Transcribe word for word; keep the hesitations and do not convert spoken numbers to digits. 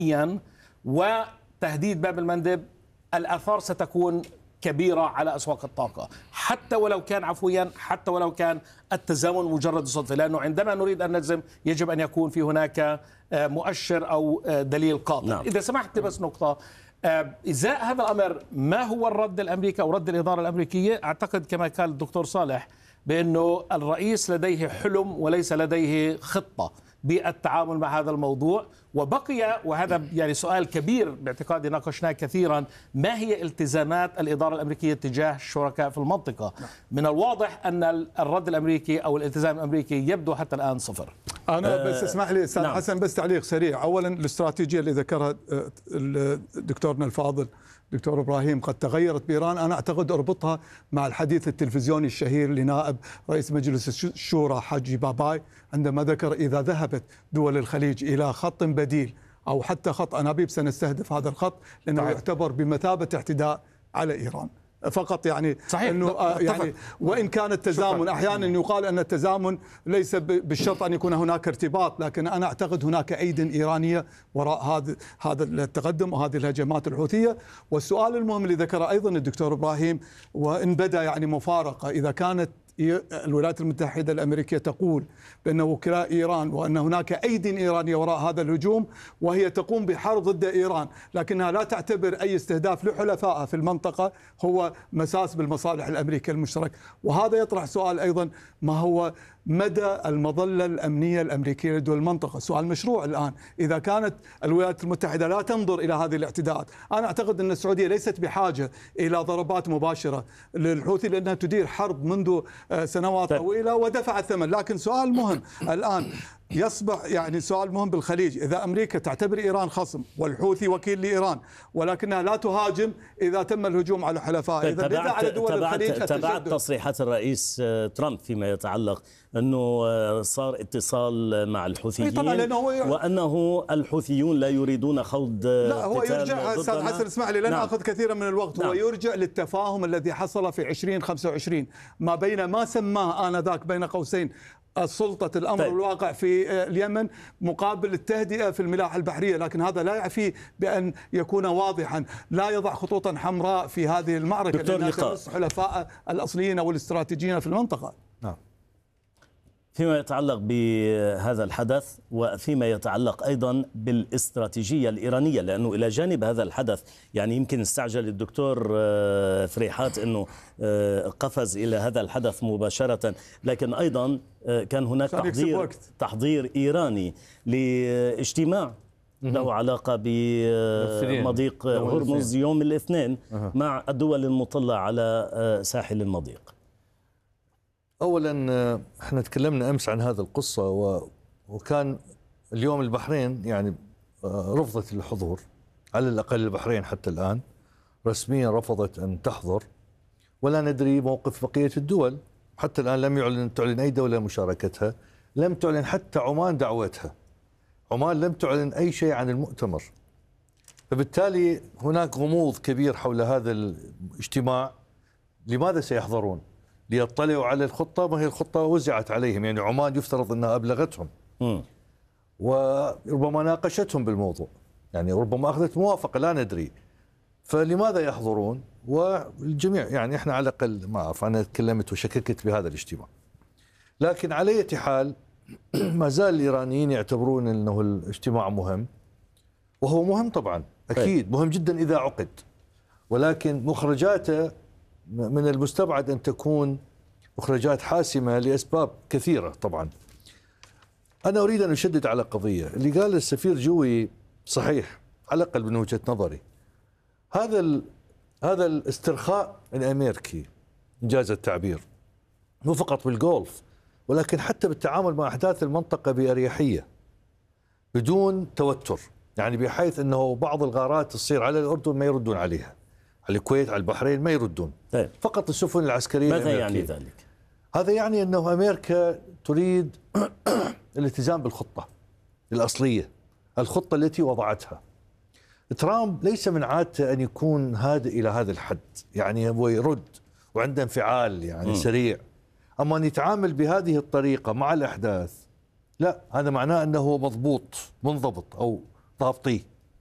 وتهديد باب المندب الآثار ستكون كبيرة على أسواق الطاقة، حتى ولو كان عفويا، حتى ولو كان التزامن مجرد صدفة، لأنه عندما نريد أن نجزم يجب أن يكون في هناك مؤشر أو دليل قاطع. نعم. إذا سمحت بس نقطة، إزاء هذا الأمر ما هو الرد الأمريكي أو رد الإدارة الأمريكية؟ أعتقد كما قال الدكتور صالح بأنه الرئيس لديه حلم وليس لديه خطة بالتعامل مع هذا الموضوع، وبقي وهذا يعني سؤال كبير باعتقادي ناقشناه كثيرا، ما هي التزامات الإدارة الأمريكية تجاه الشركاء في المنطقة؟ من الواضح أن الرد الأمريكي أو الالتزام الأمريكي يبدو حتى الآن صفر. أنا بس اسمح لي أستاذ نعم. حسن بس تعليق سريع. أولا الاستراتيجية اللي ذكرها دكتورنا الفاضل دكتور إبراهيم قد تغيرت بإيران، أنا أعتقد أربطها مع الحديث التلفزيوني الشهير لنائب رئيس مجلس الشورى حاجي باباي عندما ذكر إذا ذهبت دول الخليج إلى خط بديل أو حتى خط أنابيب سنستهدف هذا الخط، لأنه طيب. يعتبر بمثابة اعتداء على إيران فقط. يعني صحيح. انه يعني وان كان التزامن احيانا يقال ان التزامن ليس بالشرط ان يكون هناك ارتباط، لكن انا اعتقد هناك ايد ايرانيه وراء هذا هذا التقدم وهذه الهجمات الحوثيه. والسؤال المهم اللي ذكره ايضا الدكتور ابراهيم، وان بدا يعني مفارقه، اذا كانت الولايات المتحدة الأمريكية تقول بأن وكلاء إيران وأن هناك أيدي إيرانية وراء هذا الهجوم وهي تقوم بحرب ضد إيران، لكنها لا تعتبر أي استهداف لحلفائها في المنطقة هو مساس بالمصالح الأمريكية المشتركة. وهذا يطرح سؤال أيضا، ما هو مدى المظلة الأمنية الأمريكية لدول المنطقة؟ سؤال مشروع الآن. إذا كانت الولايات المتحدة لا تنظر إلى هذه الاعتداءات، أنا أعتقد أن السعودية ليست بحاجة إلى ضربات مباشرة للحوثي لأنها تدير حرب منذ سنوات طويلة ودفعت ثمن. لكن سؤال مهم الآن يصبح يعني سؤال مهم بالخليج، إذا أمريكا تعتبر إيران خصم والحوثي وكيل لإيران ولكنها لا تهاجم إذا تم الهجوم على حلفائها، إذا لذا على دول الخليج تبعت تصريحات الرئيس ترامب فيما يتعلق أنه صار اتصال مع الحوثيين وأنه الحوثيون لا يريدون خوض لا هو يرجع أستاذ حسن اسمح لي لن نعم. أخذ كثيرا من الوقت. نعم. هو يرجع للتفاهم الذي حصل في عشرين خمسة وعشرين ما بين ما سماه آنذاك بين قوسين السلطة الأمر طيب. الواقع في اليمن مقابل التهدئة في الملاحة البحرية، لكن هذا لا يعفي بأن يكون واضحا، لا يضع خطوطا حمراء في هذه المعركة لأنها تمس حلفاء الأصليين والاستراتيجيين في المنطقة. نعم. فيما يتعلق بهذا الحدث وفيما يتعلق أيضا بالاستراتيجية الإيرانية، لأنه إلى جانب هذا الحدث يعني يمكن استعجل الدكتور فريحات أنه قفز إلى هذا الحدث مباشرة، لكن أيضا كان هناك تحضير, تحضير إيراني لاجتماع له علاقة بمضيق هرمز يوم الاثنين مع الدول المطلة على ساحل المضيق. اولا احنا تكلمنا امس عن هذه القصه وكان اليوم البحرين يعني رفضت الحضور، على الاقل البحرين حتى الان رسميا رفضت ان تحضر، ولا ندري موقف بقيه الدول. حتى الان لم يعلن تعلن اي دوله مشاركتها، لم تعلن حتى عمان دعوتها. عمان لم تعلن اي شيء عن المؤتمر، فبالتالي هناك غموض كبير حول هذا الاجتماع. لماذا سيحضرون؟ ليطلعوا على الخطة، ما هي الخطة وزعت عليهم، يعني عمان يفترض أنها أبلغتهم م. وربما ناقشتهم بالموضوع، يعني ربما أخذت موافقة لا ندري، فلماذا يحضرون؟ والجميع يعني إحنا على الأقل ما أعرف، أنا تكلمت وشككت بهذا الاجتماع، لكن على أي حال ما زال الإيرانيين يعتبرون أنه الاجتماع مهم، وهو مهم طبعا أكيد مهم جدا إذا عقد، ولكن مخرجاته من المستبعد أن تكون مخرجات حاسمة لأسباب كثيرة. طبعا أنا أريد أن أشدد على قضية اللي قال السفير جوي صحيح على الأقل من وجهة نظري. هذا هذا الاسترخاء الأمريكي إنجاز التعبير مو فقط بالجولف ولكن حتى بالتعامل مع أحداث المنطقة بأريحية بدون توتر، يعني بحيث أنه بعض الغارات تصير على الأردن ما يردون عليها، على الكويت على البحرين ما يردون. طيب. فقط السفن العسكرية. ماذا يعني ذلك؟ هذا يعني أنه أمريكا تريد الالتزام بالخطة الأصلية، الخطة التي وضعتها. ترامب ليس من عادته أن يكون هادئ إلى هذا الحد، يعني هو يرد وعنده انفعال يعني م. سريع، أما أن يتعامل بهذه الطريقة مع الأحداث لا، هذا معناه أنه مضبوط منضبط أو ضابطيه.